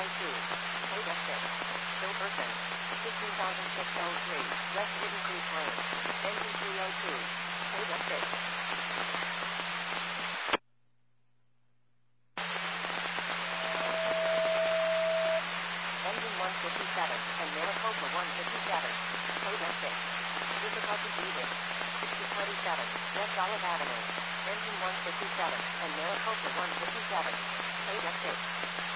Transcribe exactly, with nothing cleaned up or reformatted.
two. Paid at six. Bill Person. fifteen thousand six hundred three. West Wooden Creek Road. Engine three oh two. Paid at six. Engine one fifty-seven and Maricopa one fifty-seven. Paid at six. Difficulty breathing. sixty twenty-seven. West Olive Avenue. Engine one fifty-seven and Maricopa one fifty-seven. Paid at six.